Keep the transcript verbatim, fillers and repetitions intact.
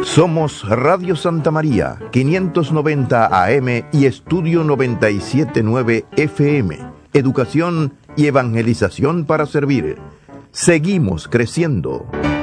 Somos Radio Santa María, quinientos noventa A M y Estudio noventa y siete punto nueve F M. Educación y evangelización para servir. Seguimos creciendo.